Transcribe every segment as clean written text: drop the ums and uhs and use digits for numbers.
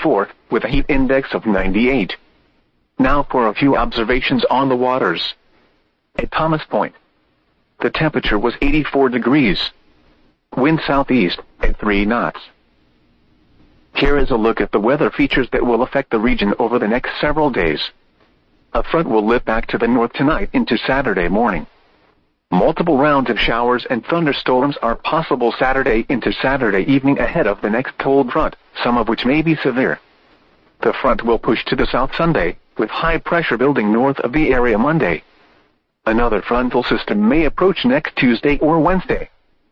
94, with a heat index of 98. Now for a few observations on the waters. At Thomas Point, the temperature was 84 degrees. Wind southeast at 3 knots. Here is a look at the weather features that will affect the region over the next several days. A front will lift back to the north tonight into Saturday morning. Multiple rounds of showers and thunderstorms are possible Saturday into Saturday evening ahead of the next cold front, some of which may be severe. The front will push to the south Sunday, with high pressure building north of the area Monday. Another frontal system may approach next Tuesday or Wednesday.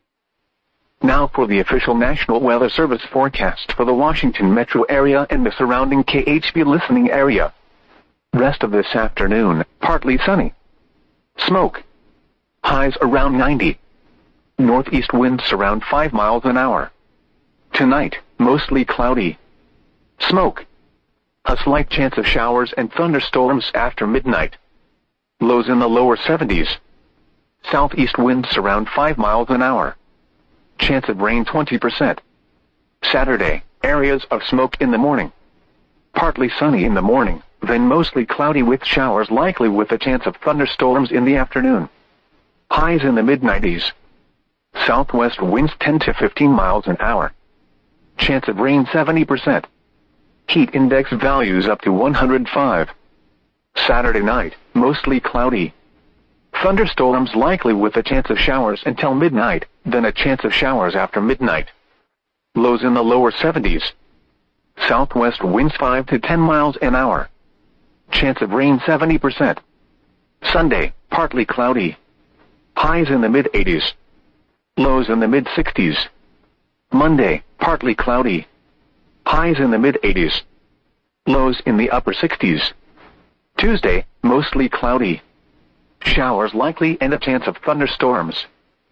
Now for the official National Weather Service forecast for the Washington metro area and the surrounding KHB listening area. Rest of this afternoon, partly sunny. Smoke. Highs around 90. Northeast winds around 5 miles an hour. Tonight, mostly cloudy. Smoke. A slight chance of showers and thunderstorms after midnight. Lows in the lower 70s. Southeast winds around 5 miles an hour. Chance of rain 20%. Saturday, areas of smoke in the morning. Partly sunny in the morning, then mostly cloudy with showers likely with a chance of thunderstorms in the afternoon. Highs in the mid-90s. Southwest winds 10 to 15 miles an hour. Chance of rain 70%. Heat index values up to 105. Saturday night, mostly cloudy. Thunderstorms likely with a chance of showers until midnight, then a chance of showers after midnight. Lows in the lower 70s. Southwest winds 5 to 10 miles an hour. Chance of rain 70%. Sunday, partly cloudy. Highs in the mid-80s. Lows in the mid-60s. Monday, partly cloudy. Highs in the mid-80s. Lows in the upper 60s. Tuesday, mostly cloudy. Showers likely and a chance of thunderstorms.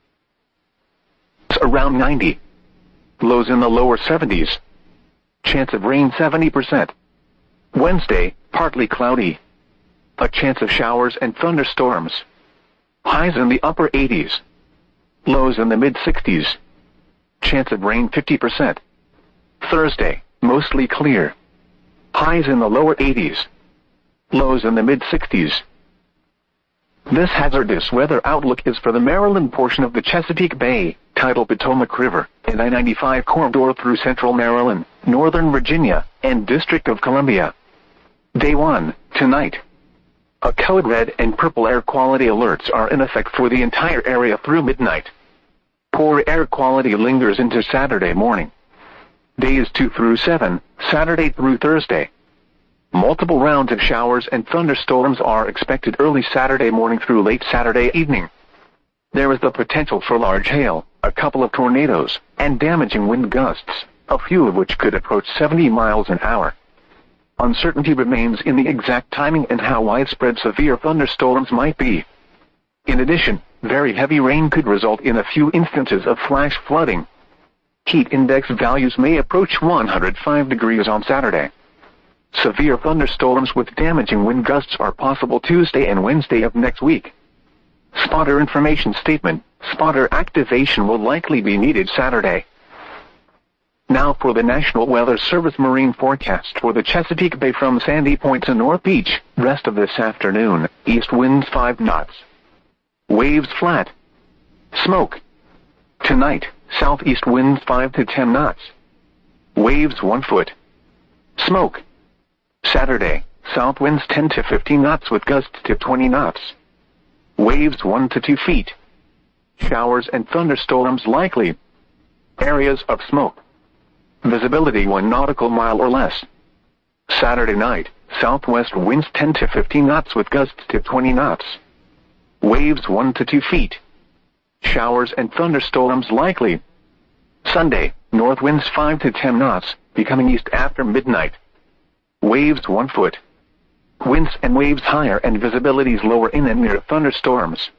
Around 90. Lows in the lower 70s. Chance of rain 70%. Wednesday, partly cloudy. A chance of showers and thunderstorms. Highs in the upper 80s. Lows in the mid-60s. Chance of rain 50%. Thursday, mostly clear. Highs in the lower 80s. Lows in the mid-60s. This hazardous weather outlook is for the Maryland portion of the Chesapeake Bay, tidal Potomac River, and I-95 corridor through central Maryland, northern Virginia, and District of Columbia. Day 1, tonight. A code red and purple air quality alerts are in effect for the entire area through midnight. Poor air quality lingers into Saturday morning. Days 2 through 7, Saturday through Thursday. Multiple rounds of showers and thunderstorms are expected early Saturday morning through late Saturday evening. There is the potential for large hail, a couple of tornadoes, and damaging wind gusts, a few of which could approach 70 miles an hour. Uncertainty remains in the exact timing and how widespread severe thunderstorms might be. In addition, very heavy rain could result in a few instances of flash flooding. Heat index values may approach 105 degrees on Saturday. Severe thunderstorms with damaging wind gusts are possible Tuesday and Wednesday of next week. Spotter information statement: spotter activation will likely be needed Saturday. Now for the National Weather Service marine forecast for the Chesapeake Bay from Sandy Point to North Beach. Rest of this afternoon, east winds 5 knots. Waves flat. Smoke. Tonight, southeast winds 5 to 10 knots. Waves 1 foot. Smoke. Saturday, south winds 10 to 15 knots with gusts to 20 knots. Waves 1 to 2 feet. Showers and thunderstorms likely. Areas of smoke. Visibility 1 nautical mile or less. Saturday night, southwest winds 10 to 15 knots with gusts to 20 knots. Waves 1 to 2 feet. Showers and thunderstorms likely. Sunday, north winds 5 to 10 knots, becoming east after midnight. Waves 1 foot. Winds and waves higher and visibilities lower in and near thunderstorms.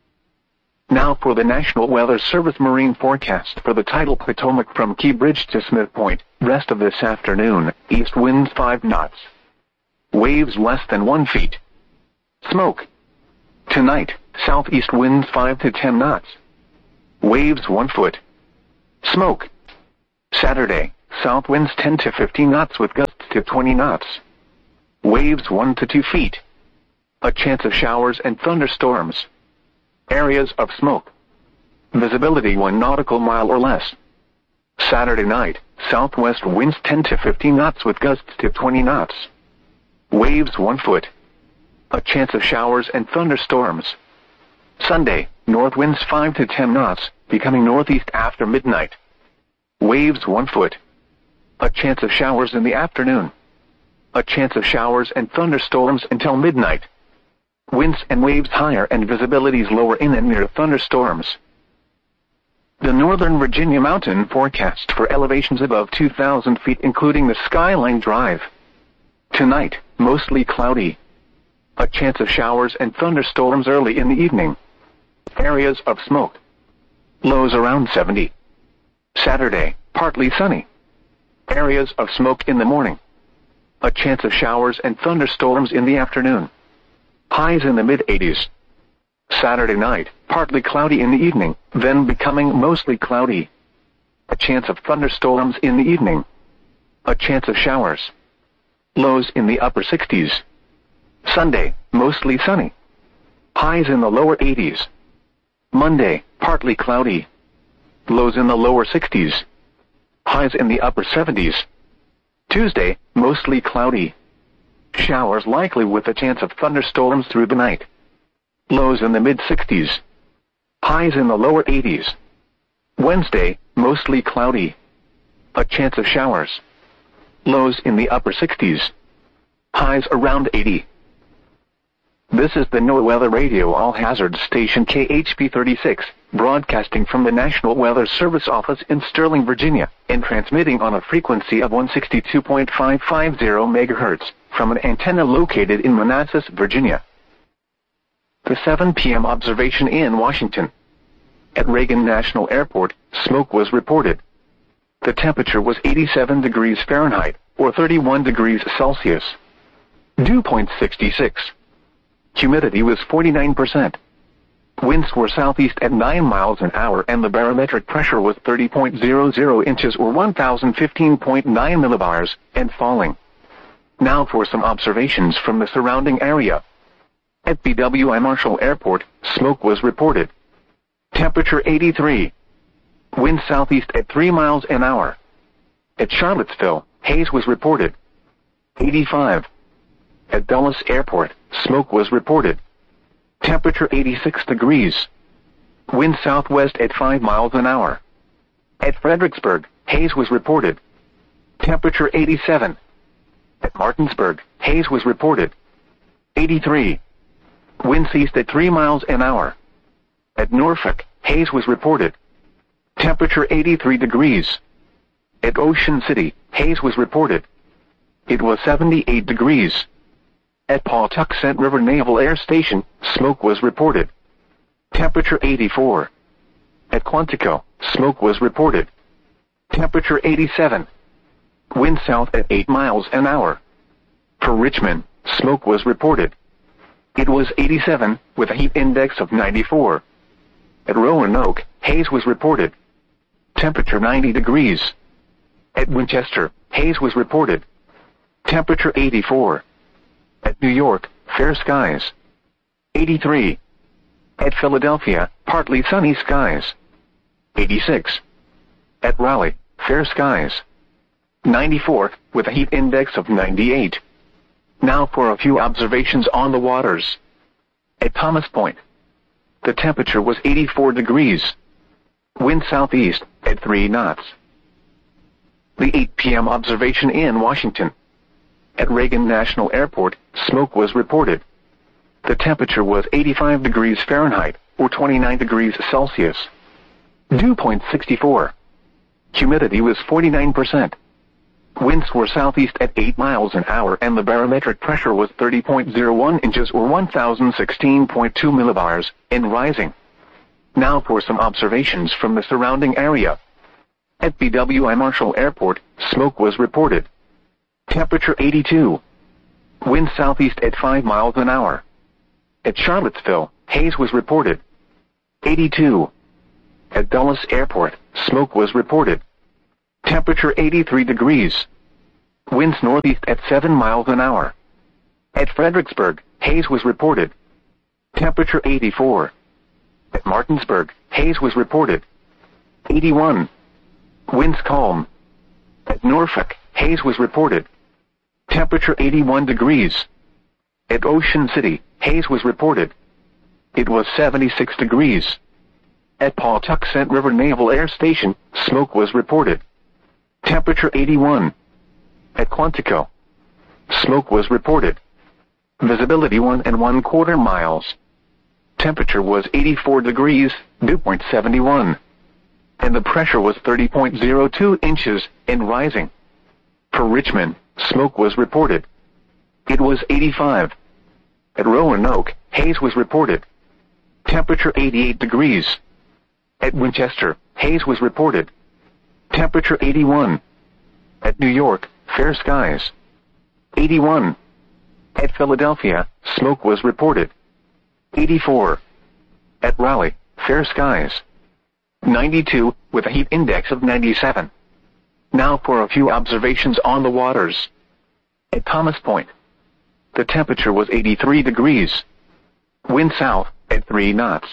Now for the National Weather Service marine forecast for the tidal Potomac from Key Bridge to Smith Point. Rest of this afternoon, east winds 5 knots. Waves less than 1 feet. Smoke. Tonight, southeast winds 5 to 10 knots. Waves 1 foot. Smoke. Saturday, south winds 10 to 15 knots with gusts to 20 knots. Waves 1 to 2 feet. A chance of showers and thunderstorms. Areas of smoke. Visibility 1 nautical mile or less. Saturday night, southwest winds 10 to 15 knots with gusts to 20 knots. Waves 1 foot. A chance of showers and thunderstorms. Sunday, north winds 5 to 10 knots, becoming northeast after midnight. Waves 1 foot. A chance of showers in the afternoon. A chance of showers and thunderstorms until midnight. Winds and waves higher and visibilities lower in and near thunderstorms. The Northern Virginia mountain forecast for elevations above 2,000 feet including the Skyline Drive. Tonight, mostly cloudy. A chance of showers and thunderstorms early in the evening. Areas of smoke. Lows around 70. Saturday, partly sunny. Areas of smoke in the morning. A chance of showers and thunderstorms in the afternoon. Highs in the mid-80s. Saturday night, partly cloudy in the evening, then becoming mostly cloudy. A chance of thunderstorms in the evening. A chance of showers. Lows in the upper 60s. Sunday, mostly sunny. Highs in the lower 80s. Monday, partly cloudy. Lows in the lower 60s. Highs in the upper 70s. Tuesday, mostly cloudy. Showers likely with a chance of thunderstorms through the night. Lows in the mid-60s. Highs in the lower 80s. Wednesday, mostly cloudy. A chance of showers. Lows in the upper 60s. Highs around 80. This is the NOAA Weather Radio All Hazards Station KHP 36, broadcasting from the National Weather Service office in Sterling, Virginia, and transmitting on a frequency of 162.550 MHz from an antenna located in Manassas, Virginia. The 7 p.m. observation in Washington. At Reagan National Airport, smoke was reported. The temperature was 87 degrees Fahrenheit, or 31 degrees Celsius. Dew point 66. Humidity was 49%. Winds were southeast at 9 miles an hour and the barometric pressure was 30.00 inches or 1015.9 millibars, and falling. Now for some observations from the surrounding area. At BWI Marshall Airport, smoke was reported. Temperature 83. Wind southeast at 3 miles an hour. At Charlottesville, haze was reported. 85. At Dulles Airport, smoke was reported. Temperature 86 degrees. Wind southwest at 5 miles an hour. At Fredericksburg, haze was reported. Temperature 87. At Martinsburg, haze was reported. 83. Wind east at 3 miles an hour. At Norfolk, haze was reported. Temperature 83 degrees. At Ocean City, haze was reported. It was 78 degrees. At Pawtuxet River Naval Air Station, smoke was reported. Temperature 84. At Quantico, smoke was reported. Temperature 87. Wind south at 8 miles an hour. For Richmond, smoke was reported. It was 87, with a heat index of 94. At Roanoke, haze was reported. Temperature 90 degrees. At Winchester, haze was reported. Temperature 84. At New York, fair skies. 83. At Philadelphia, partly sunny skies. 86. At Raleigh, fair skies. 94, with a heat index of 98. Now for a few observations on the waters. At Thomas Point, the temperature was 84 degrees. Wind southeast at 3 knots. The 8 p.m. observation in Washington. At Reagan National Airport, smoke was reported. The temperature was 85 degrees Fahrenheit, or 29 degrees Celsius. Dew point 64. Humidity was 49%. Winds were southeast at 8 miles an hour and the barometric pressure was 30.01 inches or 1016.2 millibars, and rising. Now for some observations from the surrounding area. At BWI Marshall Airport, smoke was reported. Temperature 82. Wind southeast at 5 miles an hour. At Charlottesville, haze was reported. 82. At Dulles Airport, smoke was reported. Temperature 83 degrees. Winds northeast at 7 miles an hour. At Fredericksburg, haze was reported. Temperature 84. At Martinsburg, haze was reported. 81. Winds calm. At Norfolk, haze was reported. Temperature 81 degrees. At Ocean City, haze was reported. It was 76 degrees. At Pawtuxet River Naval Air Station, smoke was reported. Temperature 81. At Quantico, smoke was reported. Visibility 1 1/4 miles. Temperature was 84 degrees, dew point 71. And the pressure was 30.02 inches and rising. For Richmond, smoke was reported. It was 85. At Roanoke, haze was reported. Temperature 88 degrees. At Winchester, haze was reported. Temperature 81. At New York, fair skies. 81. At Philadelphia, smoke was reported. 84. At Raleigh, fair skies. 92, with a heat index of 97. Now for a few observations on the waters. At Thomas Point, the temperature was 83 degrees. Wind south at 3 knots.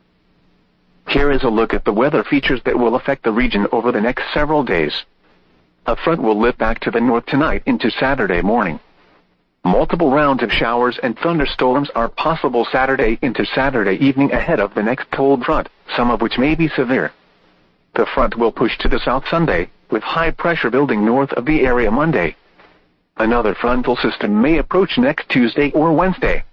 Here is a look at the weather features that will affect the region over the next several days. A front will lift back to the north tonight into Saturday morning. Multiple rounds of showers and thunderstorms are possible Saturday into Saturday evening ahead of the next cold front, some of which may be severe. The front will push to the south Sunday, with high pressure building north of the area Monday. Another frontal system may approach next Tuesday or Wednesday.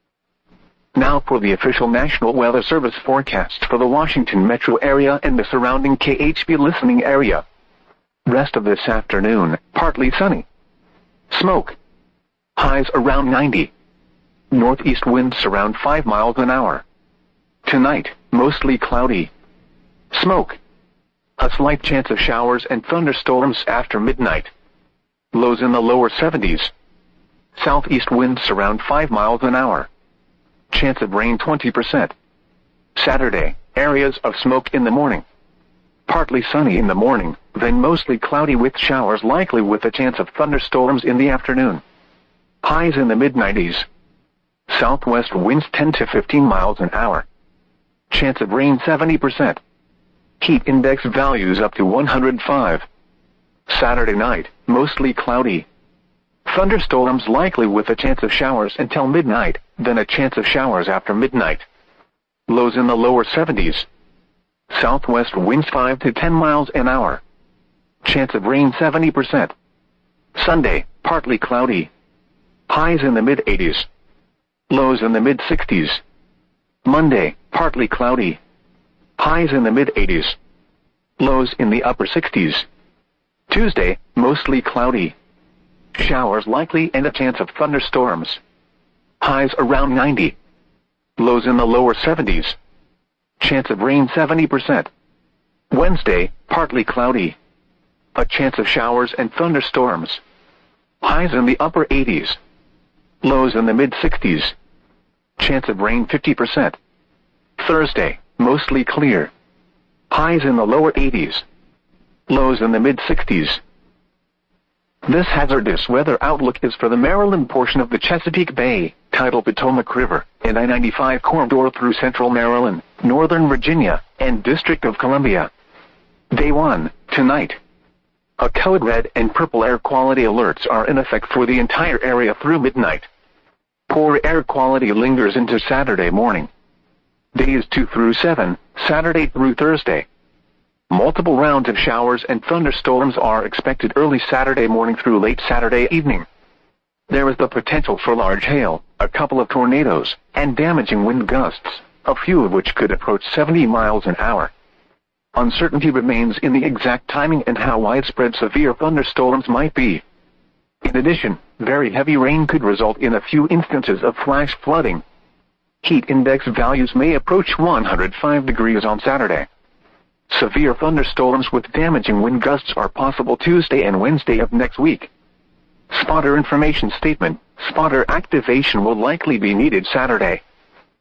Now for the official National Weather Service forecast for the Washington metro area and the surrounding KHB listening area. Rest of this afternoon, partly sunny. Smoke. Highs around 90. Northeast winds around 5 miles an hour. Tonight, mostly cloudy. Smoke. A slight chance of showers and thunderstorms after midnight. Lows in the lower 70s. Southeast winds around 5 miles an hour. Chance of rain 20%. Saturday, areas of smoke in the morning. Partly sunny in the morning, then mostly cloudy with showers likely with a chance of thunderstorms in the afternoon. Highs in the mid-90s. Southwest winds 10 to 15 miles an hour. Chance of rain 70%. Heat index values up to 105. Saturday night, mostly cloudy. Thunderstorms likely with a chance of showers until midnight, then a chance of showers after midnight. Lows in the lower 70s. Southwest winds 5 to 10 miles an hour. Chance of rain 70%. Sunday, partly cloudy. Highs in the mid-80s. Lows in the mid-60s. Monday, partly cloudy. Highs in the mid-80s. Lows in the upper 60s. Tuesday, mostly cloudy. Showers likely and a chance of thunderstorms. Highs around 90. Lows in the lower 70s. Chance of rain 70%. Wednesday, partly cloudy. A chance of showers and thunderstorms. Highs in the upper 80s. Lows in the mid-60s. Chance of rain 50%. Thursday, mostly clear. Highs in the lower 80s. Lows in the mid-60s. This hazardous weather outlook is for the Maryland portion of the Chesapeake Bay, tidal Potomac River, and I-95 corridor through central Maryland, northern Virginia, and District of Columbia. Day 1, tonight. A code red and purple air quality alerts are in effect for the entire area through midnight. Poor air quality lingers into Saturday morning. Days 2 through 7, Saturday through Thursday. Multiple rounds of showers and thunderstorms are expected early Saturday morning through late Saturday evening. There is the potential for large hail, a couple of tornadoes, and damaging wind gusts, a few of which could approach 70 miles an hour. Uncertainty remains in the exact timing and how widespread severe thunderstorms might be. In addition, very heavy rain could result in a few instances of flash flooding. Heat index values may approach 105 degrees on Saturday. Severe thunderstorms with damaging wind gusts are possible Tuesday and Wednesday of next week. Spotter information statement: spotter activation will likely be needed Saturday.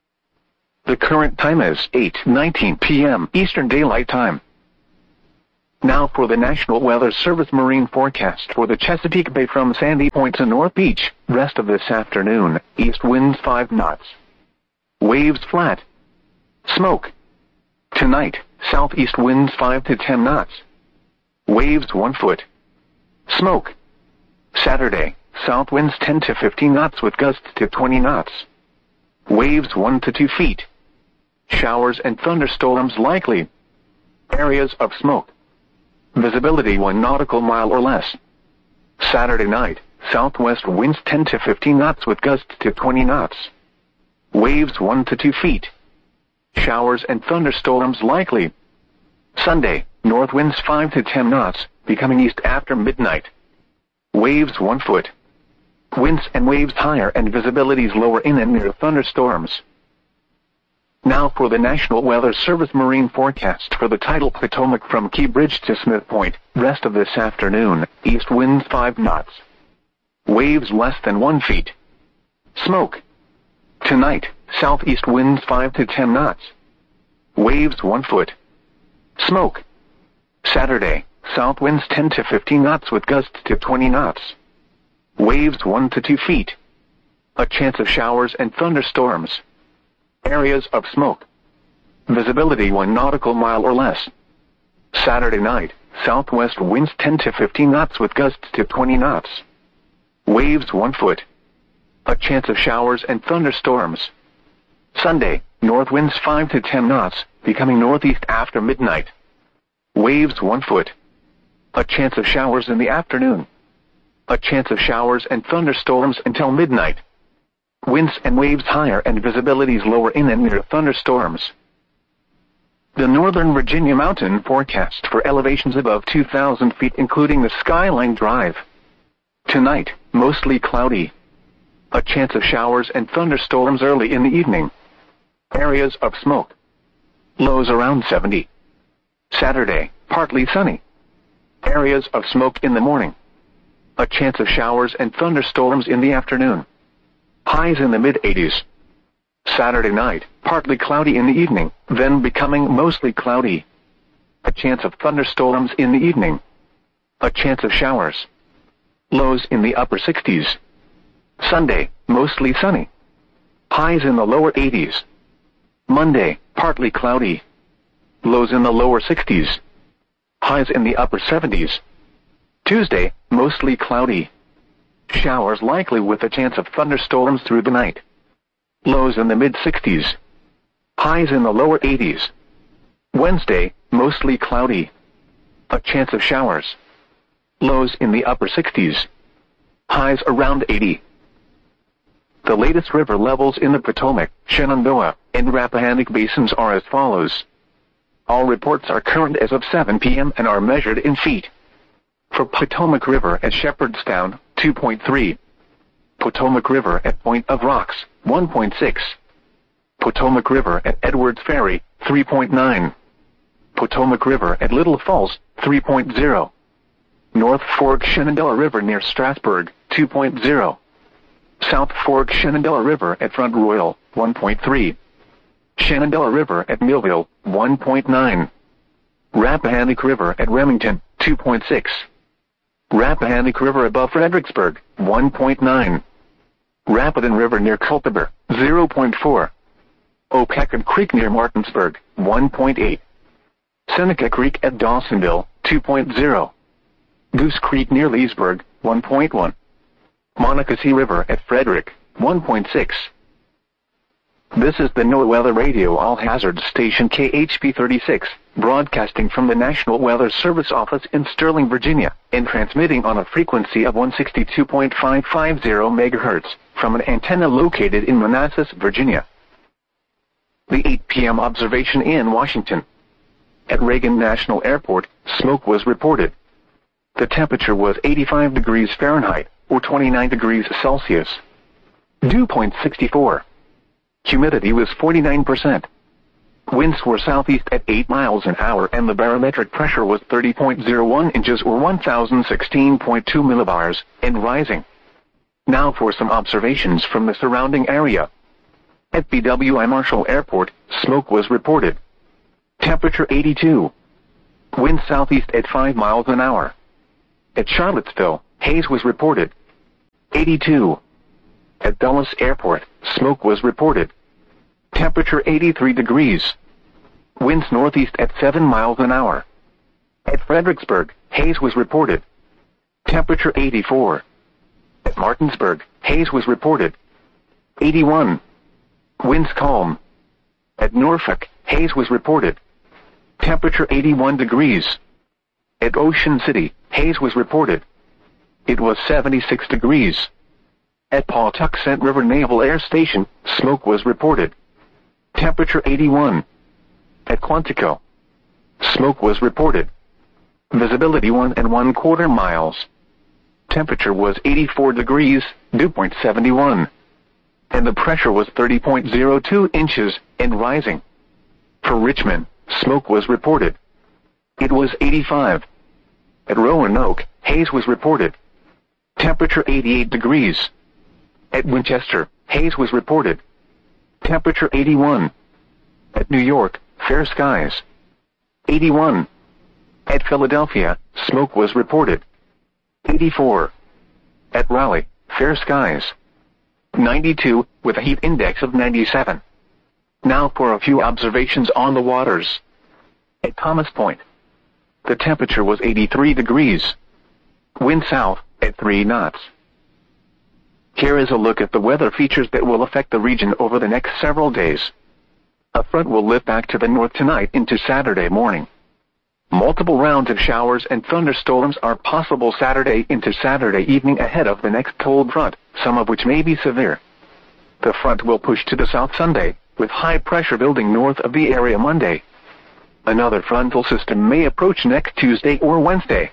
The current time is 8:19 p.m. Eastern Daylight Time. Now for the National Weather Service marine forecast for the Chesapeake Bay from Sandy Point to North Beach. Rest of this afternoon, east winds 5 knots. Waves flat. Smoke. Tonight, southeast winds 5 to 10 knots. Waves 1 foot. Smoke. Saturday, south winds 10 to 15 knots with gusts to 20 knots. Waves 1 to 2 feet. Showers and thunderstorms likely. Areas of smoke. Visibility 1 nautical mile or less. Saturday night, southwest winds 10 to 15 knots with gusts to 20 knots. Waves 1 to 2 feet. Showers and thunderstorms likely. Sunday, north winds 5 to 10 knots, becoming east after midnight. Waves 1 foot. Winds and waves higher and visibilities lower in and near thunderstorms. Now for the National Weather Service marine forecast for the tidal Potomac from Key Bridge to Smith Point. Rest of this afternoon, east winds 5 knots. Waves less than 1 feet. Smoke. Tonight, southeast winds 5 to 10 knots. Waves 1 foot. Smoke. Saturday, south winds 10 to 15 knots with gusts to 20 knots. Waves 1 to 2 feet. A chance of showers and thunderstorms. Areas of smoke. Visibility 1 nautical mile or less. Saturday night, southwest winds 10 to 15 knots with gusts to 20 knots. Waves 1 foot. A chance of showers and thunderstorms. Sunday, north winds 5 to 10 knots, becoming northeast after midnight. Waves 1 foot. A chance of showers in the afternoon. A chance of showers and thunderstorms until midnight. Winds and waves higher and visibilities lower in and near thunderstorms. The Northern Virginia mountain forecast for elevations above 2,000 feet including the Skyline Drive. Tonight, mostly cloudy. A chance of showers and thunderstorms early in the evening. Areas of smoke. Lows around 70. Saturday, partly sunny. Areas of smoke in the morning. A chance of showers and thunderstorms in the afternoon. Highs in the mid-80s. Saturday night, partly cloudy in the evening, then becoming mostly cloudy. A chance of thunderstorms in the evening. A chance of showers. Lows in the upper 60s. Sunday, mostly sunny. Highs in the lower 80s. Monday, partly cloudy. Lows in the lower 60s. Highs in the upper 70s. Tuesday, mostly cloudy. Showers likely with a chance of thunderstorms through the night. Lows in the mid-60s. Highs in the lower 80s. Wednesday, mostly cloudy. A chance of showers. Lows in the upper 60s. Highs around 80. The latest river levels in the Potomac, Shenandoah, and Rappahannock basins are as follows. All reports are current as of 7 p.m. and are measured in feet. For Potomac River at Shepherdstown, 2.3. Potomac River at Point of Rocks, 1.6. Potomac River at Edwards Ferry, 3.9. Potomac River at Little Falls, 3.0. North Fork Shenandoah River near Strasburg, 2.0. South Fork Shenandoah River at Front Royal, 1.3. Shenandoah River at Millville, 1.9. Rappahannock River at Remington, 2.6. Rappahannock River above Fredericksburg, 1.9. Rapidan River near Culpeper, 0.4. Opecon Creek near Martinsburg, 1.8. Seneca Creek at Dawsonville, 2.0. Goose Creek near Leesburg, 1.1. Monocacy River at Frederick, 1.6. This is the NOAA Weather Radio All-Hazard Station KHP 36, broadcasting from the National Weather Service office in Sterling, Virginia, and transmitting on a frequency of 162.550 MHz from an antenna located in Manassas, Virginia. The 8 p.m. observation in Washington. At Reagan National Airport, smoke was reported. The temperature was 85 degrees Fahrenheit, or 29 degrees Celsius. Dew point 64. Humidity was 49%. Winds were southeast at 8 miles an hour and the barometric pressure was 30.01 inches or 1016.2 millibars, and rising. Now for some observations from the surrounding area. At BWI Marshall Airport, smoke was reported. Temperature 82. Wind southeast at 5 miles an hour. At Charlottesville, haze was reported. 82. At Dulles Airport, smoke was reported. Temperature 83 degrees. Winds northeast at 7 miles an hour. At Fredericksburg, haze was reported. Temperature 84. At Martinsburg, haze was reported. 81. Winds calm. At Norfolk, haze was reported. Temperature 81 degrees. At Ocean City, haze was reported. It was 76 degrees. At Pawtuxet River Naval Air Station, smoke was reported. Temperature 81. At Quantico, smoke was reported. Visibility 1 1/4 miles. Temperature was 84 degrees, dew point 71. And the pressure was 30.02 inches and rising. For Richmond, smoke was reported. It was 85. At Roanoke, haze was reported. Temperature 88 degrees. At Winchester, haze was reported. Temperature 81. At New York, fair skies. 81. At Philadelphia, smoke was reported. 84. At Raleigh, fair skies. 92, with a heat index of 97. Now for a few observations on the waters. At Thomas Point, the temperature was 83 degrees. Wind south at 3 knots. Here is a look at the weather features that will affect the region over the next several days. A front will lift back to the north tonight into Saturday morning. Multiple rounds of showers and thunderstorms are possible Saturday into Saturday evening ahead of the next cold front, some of which may be severe. The front will push to the south Sunday, with high pressure building north of the area Monday. Another frontal system may approach next Tuesday or Wednesday.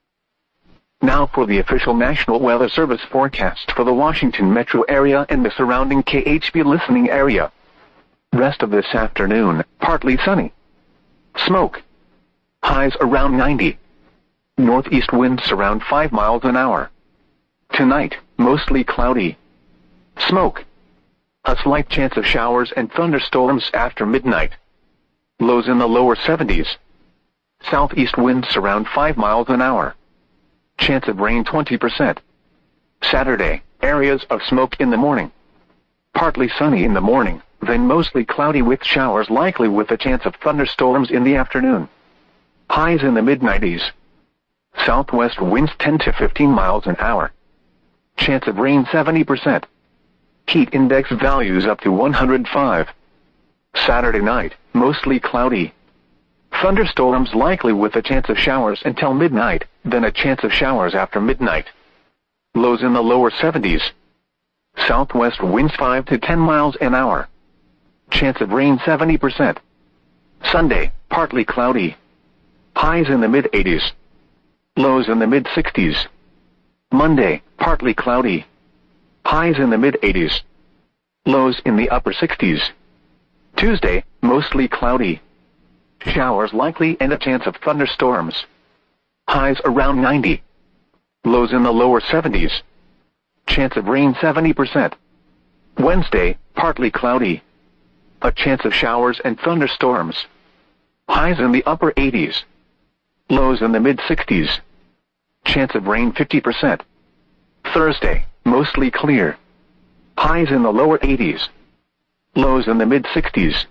Now for the official National Weather Service forecast for the Washington metro area and the surrounding KHB listening area. Rest of this afternoon, partly sunny. Smoke. Highs around 90. Northeast winds around 5 miles an hour. Tonight, mostly cloudy. Smoke. A slight chance of showers and thunderstorms after midnight. Lows in the lower 70s. Southeast winds around 5 miles an hour. Chance of rain 20%. Saturday, areas of smoke in the morning. Partly sunny in the morning, then mostly cloudy with showers likely with a chance of thunderstorms in the afternoon. Highs in the mid-90s. Southwest winds 10 to 15 miles an hour. Chance of rain 70%. Heat index values up to 105. Saturday night, mostly cloudy. Thunderstorms likely with a chance of showers until midnight, then a chance of showers after midnight. Lows in the lower 70s. Southwest winds 5 to 10 miles an hour. Chance of rain 70%. Sunday, partly cloudy. Highs in the mid-80s. Lows in the mid-60s. Monday, partly cloudy. Highs in the mid-80s. Lows in the upper 60s. Tuesday, mostly cloudy. Showers likely and a chance of thunderstorms. Highs around 90. Lows in the lower 70s. Chance of rain 70%. Wednesday, partly cloudy. A chance of showers and thunderstorms. Highs in the upper 80s. Lows in the mid-60s. Chance of rain 50%. Thursday, mostly clear. Highs in the lower 80s. Lows in the mid-60s.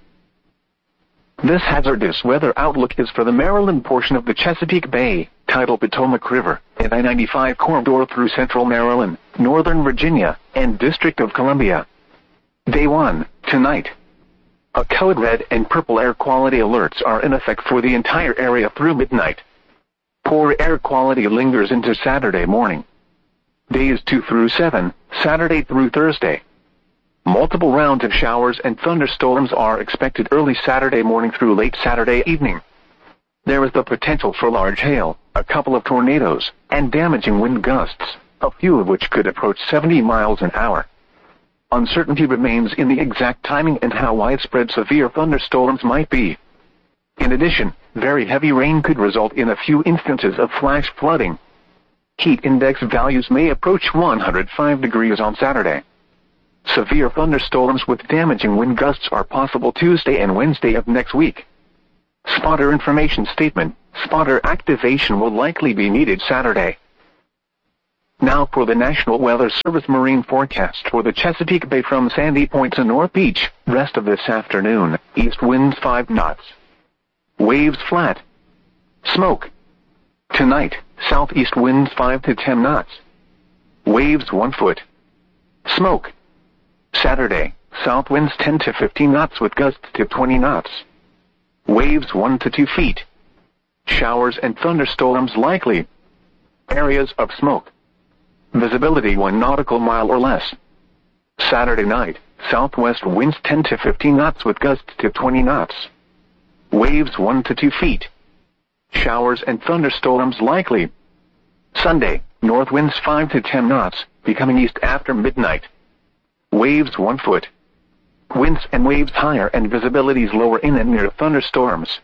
This hazardous weather outlook is for the Maryland portion of the Chesapeake Bay, tidal Potomac River, and I-95 corridor through central Maryland, northern Virginia, and District of Columbia. Day 1, tonight. A code red and purple air quality alerts are in effect for the entire area through midnight. Poor air quality lingers into Saturday morning. Days 2 through 7, Saturday through Thursday. Multiple rounds of showers and thunderstorms are expected early Saturday morning through late Saturday evening. There is the potential for large hail, a couple of tornadoes, and damaging wind gusts, a few of which could approach 70 miles an hour. Uncertainty remains in the exact timing and how widespread severe thunderstorms might be. In addition, very heavy rain could result in a few instances of flash flooding. Heat index values may approach 105 degrees on Saturday. Severe thunderstorms with damaging wind gusts are possible Tuesday and Wednesday of next week. Spotter information statement. Spotter activation will likely be needed Saturday. Now for the National Weather Service marine forecast for the Chesapeake Bay from Sandy Point to North Beach. Rest of this afternoon, east winds 5 knots. Waves flat. Smoke. Tonight, southeast winds 5 to 10 knots. Waves 1 foot. Smoke. Saturday, south winds 10 to 15 knots with gusts to 20 knots. Waves 1 to 2 feet. Showers and thunderstorms likely. Areas of smoke. Visibility 1 nautical mile or less. Saturday night, southwest winds 10 to 15 knots with gusts to 20 knots. Waves 1 to 2 feet. Showers and thunderstorms likely. Sunday, north winds 5 to 10 knots, becoming east after midnight. Waves 1 foot. Winds and waves higher and visibilities lower in and near thunderstorms.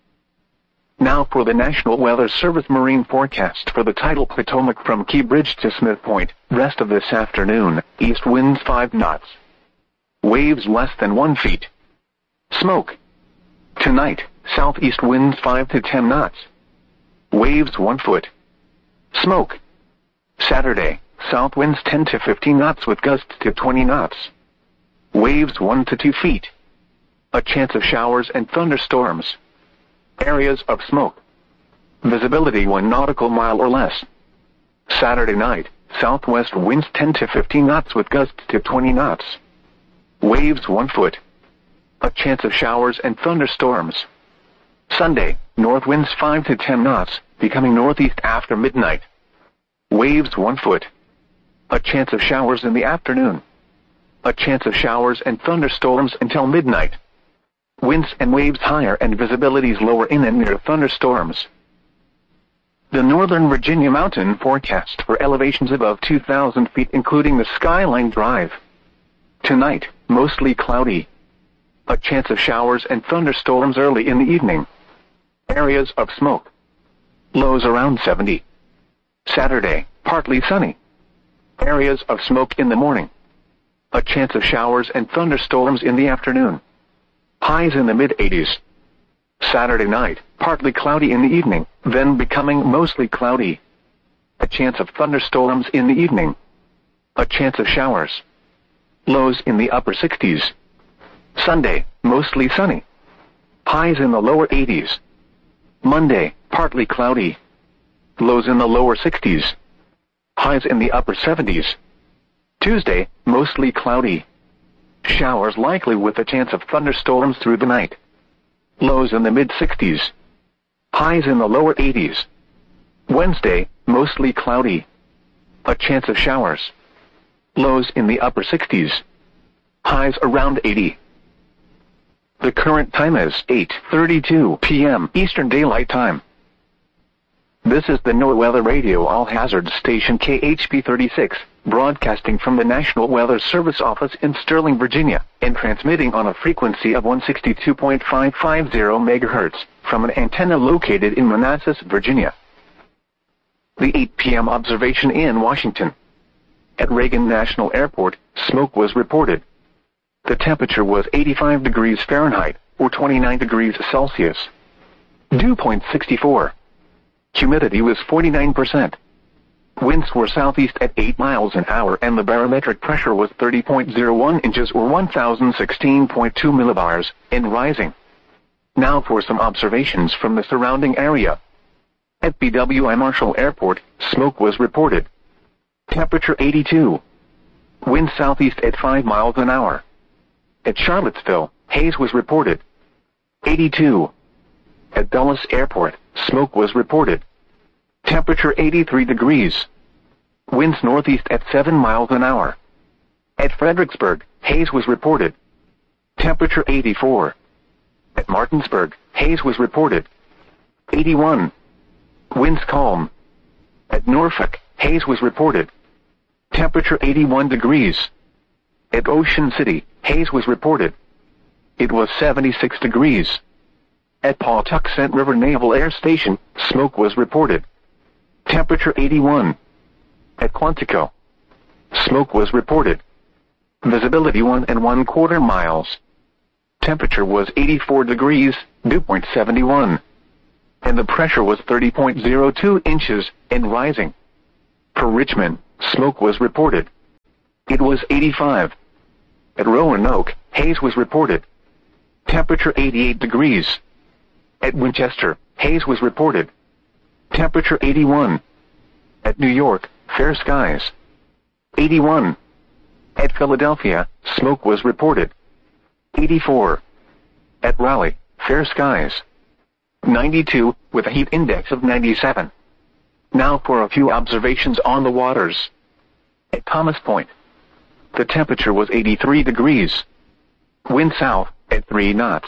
Now for the National Weather Service marine forecast for the tidal Potomac from Key Bridge to Smith Point. Rest of this afternoon, east winds 5 knots. Waves less than 1 feet. Smoke. Tonight, southeast winds 5 to 10 knots. Waves 1 foot. Smoke. Saturday, south winds 10 to 15 knots with gusts to 20 knots. Waves 1 to 2 feet. A chance of showers and thunderstorms. Areas of smoke. Visibility 1 nautical mile or less. Saturday night, southwest winds 10 to 15 knots with gusts to 20 knots. Waves 1 foot. A chance of showers and thunderstorms. Sunday, north winds 5 to 10 knots, becoming northeast after midnight. Waves 1 foot. A chance of showers in the afternoon. A chance of showers and thunderstorms until midnight. Winds and waves higher and visibilities lower in and near thunderstorms. The Northern Virginia mountain forecast for elevations above 2,000 feet including the Skyline Drive. Tonight, mostly cloudy. A chance of showers and thunderstorms early in the evening. Areas of smoke. Lows around 70. Saturday, partly sunny. Areas of smoke in the morning. A chance of showers and thunderstorms in the afternoon. Highs in the mid-80s. Saturday night, partly cloudy in the evening, then becoming mostly cloudy. A chance of thunderstorms in the evening. A chance of showers. Lows in the upper 60s. Sunday, mostly sunny. Highs in the lower 80s. Monday, partly cloudy. Lows in the lower 60s. Highs in the upper 70s. Tuesday, mostly cloudy. Showers likely with a chance of thunderstorms through the night. Lows in the mid-60s. Highs in the lower 80s. Wednesday, mostly cloudy. A chance of showers. Lows in the upper 60s. Highs around 80. The current time is 8:32 p.m. Eastern Daylight Time. This is the NOAA Weather Radio All Hazards Station KHP 36, broadcasting from the National Weather Service office in Sterling, Virginia, and transmitting on a frequency of 162.550 MHz from an antenna located in Manassas, Virginia. The 8 p.m. observation in Washington. At Reagan National Airport, smoke was reported. The temperature was 85 degrees Fahrenheit, or 29 degrees Celsius. Dew point 64. Humidity was 49%. Winds were southeast at 8 miles an hour and the barometric pressure was 30.01 inches or 1016.2 millibars, and rising. Now for some observations from the surrounding area. At BWI Marshall Airport, smoke was reported. Temperature 82. Wind southeast at 5 miles an hour. At Charlottesville, haze was reported. 82. At Dulles Airport, smoke was reported. Temperature 83 degrees. Winds northeast at 7 miles an hour. At Fredericksburg, haze was reported. Temperature 84. At Martinsburg, haze was reported. 81. Winds calm. At Norfolk, haze was reported. Temperature 81 degrees. At Ocean City, haze was reported. It was 76 degrees. At Pawtuxet River Naval Air Station, smoke was reported. Temperature 81. At Quantico, smoke was reported. Visibility 1 1/4 miles. Temperature was 84 degrees, dew point 71. And the pressure was 30.02 inches, and rising. For Richmond, smoke was reported. It was 85. At Roanoke, haze was reported. Temperature 88 degrees. At Winchester, haze was reported. Temperature 81. At New York, fair skies. 81. At Philadelphia, smoke was reported. 84. At Raleigh, fair skies. 92, with a heat index of 97. Now for a few observations on the waters. At Thomas Point, the temperature was 83 degrees. Wind south at 3 knots.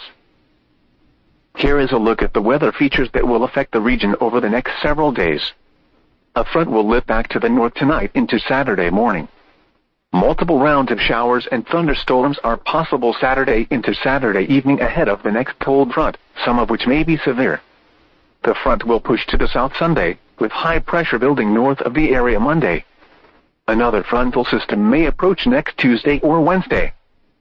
Here is a look at the weather features that will affect the region over the next several days. A front will lift back to the north tonight into Saturday morning. Multiple rounds of showers and thunderstorms are possible Saturday into Saturday evening ahead of the next cold front, some of which may be severe. The front will push to the south Sunday, with high pressure building north of the area Monday. Another frontal system may approach next Tuesday or Wednesday.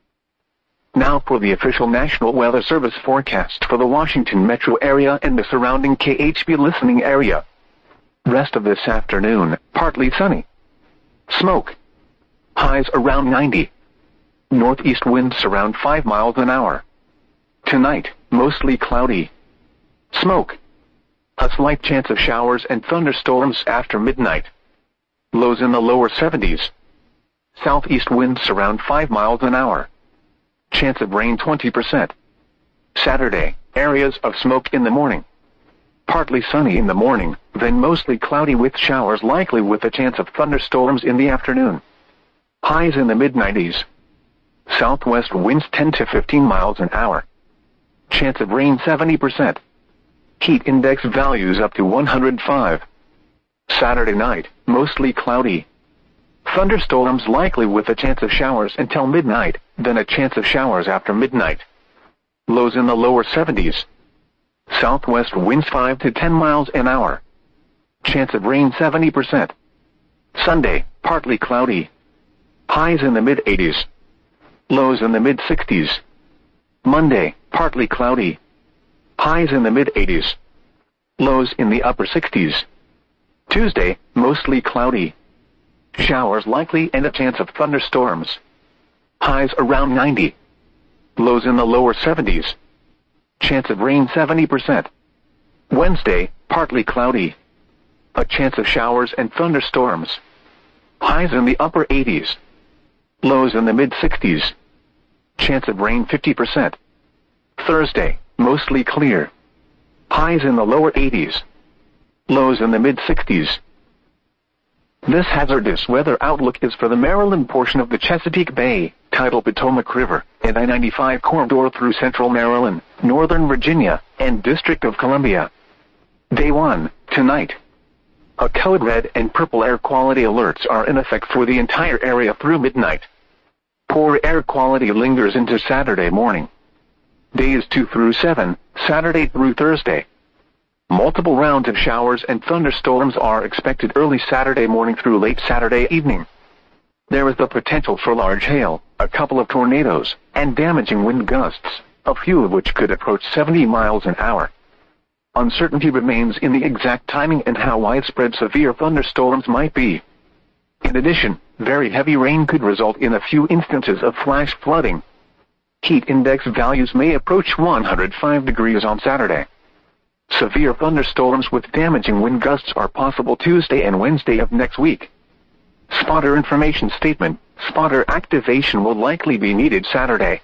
Now for the official National Weather Service forecast for the Washington metro area and the surrounding KHB listening area. Rest of this afternoon, partly sunny. Smoke. Highs around 90. Northeast winds around 5 miles an hour. Tonight, mostly cloudy. Smoke. A slight chance of showers and thunderstorms after midnight. Lows in the lower 70s. Southeast winds around 5 miles an hour. Chance of rain 20%. Saturday, areas of smoke in the morning. Partly sunny in the morning, then mostly cloudy with showers likely with a chance of thunderstorms in the afternoon. Highs in the mid-90s. Southwest winds 10 to 15 miles an hour. Chance of rain 70%. Heat index values up to 105. Saturday night, mostly cloudy. Thunderstorms likely with a chance of showers until midnight, then a chance of showers after midnight. Lows in the lower 70s. Southwest winds 5 to 10 miles an hour. Chance of rain 70%. Sunday, partly cloudy. Highs in the mid-80s. Lows in the mid-60s. Monday, partly cloudy. Highs in the mid-80s. Lows in the upper 60s. Tuesday, mostly cloudy. Showers likely and a chance of thunderstorms. Highs around 90. Lows in the lower 70s. Chance of rain 70%. Wednesday, partly cloudy. A chance of showers and thunderstorms. Highs in the upper 80s. Lows in the mid-60s. Chance of rain 50%. Thursday, mostly clear. Highs in the lower 80s. Lows in the mid-60s. This hazardous weather outlook is for the Maryland portion of the Chesapeake Bay, tidal Potomac River, and I-95 corridor through central Maryland, northern Virginia, and District of Columbia. Day 1, tonight. A code red and purple air quality alerts are in effect for the entire area through midnight. Poor air quality lingers into Saturday morning. Days 2 through 7, Saturday through Thursday. Multiple rounds of showers and thunderstorms are expected early Saturday morning through late Saturday evening. There is the potential for large hail, a couple of tornadoes, and damaging wind gusts, a few of which could approach 70 miles an hour. Uncertainty remains in the exact timing and how widespread severe thunderstorms might be. In addition, very heavy rain could result in a few instances of flash flooding. Heat index values may approach 105 degrees on Saturday. Severe thunderstorms with damaging wind gusts are possible Tuesday and Wednesday of next week. Spotter information statement: spotter activation will likely be needed Saturday.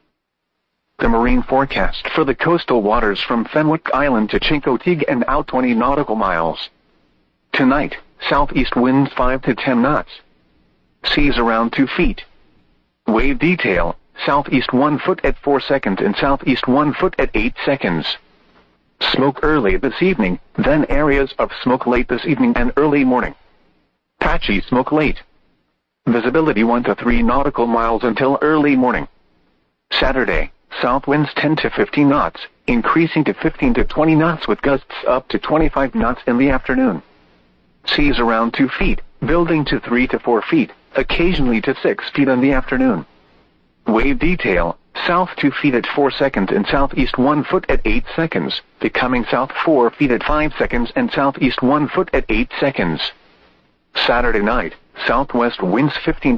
The marine forecast for the coastal waters from Fenwick Island to Chincoteague and out 20 nautical miles. Tonight, southeast winds 5 to 10 knots. Seas around 2 feet. Wave detail: southeast 1 foot at 4 seconds and southeast 1 foot at 8 seconds. Smoke early this evening, then areas of smoke late this evening and early morning. Patchy smoke late. Visibility 1 to 3 nautical miles until early morning. Saturday, south winds 10 to 15 knots, increasing to 15 to 20 knots with gusts up to 25 knots in the afternoon. Seas around 2 feet, building to 3 to 4 feet, occasionally to 6 feet in the afternoon. Wave detail: South 2 feet at 4 seconds and southeast 1 foot at 8 seconds, becoming south 4 feet at 5 seconds and southeast 1 foot at 8 seconds. Saturday night, southwest winds 15 to